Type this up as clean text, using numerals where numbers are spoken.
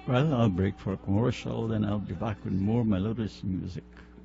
Well, I'll break for a commercial, then I'll be back with more melodious music.